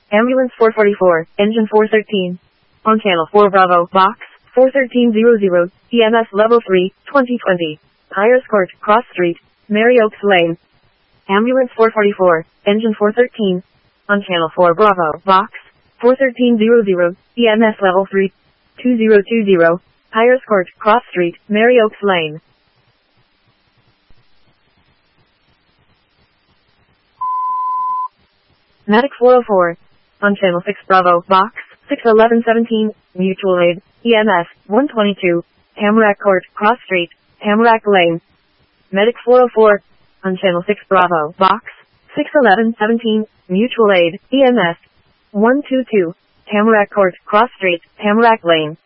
Ambulance 444, engine 413. On channel 4 Bravo, box 41300, EMS level 3, 2020. Higher Court, Cross Street, Mary Oaks Lane. Ambulance 444, engine 413. On channel 4 Bravo, box 41300, EMS level 3, 2020. Higher Court, Cross Street, Mary Oaks Lane. Medic 404. On channel 6 Bravo, box 61117, mutual aid, EMS 122, Hamrack Court, Cross Street, Hamrack Lane. Medic 404. On channel 6 Bravo, box 61117, mutual aid, EMS 122, Hamrack Court, Cross Street, Hamrack Lane.